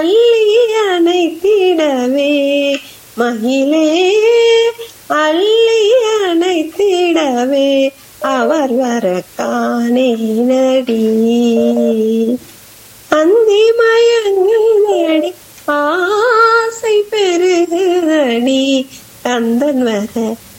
அள்ளி அணைத்திடவே மகிழே அள்ளி அணைத்திடவே அவர் வர காணேனடி. அந்தி மயங்குதடி ஆசை பெருகுதடி கந்தன் வர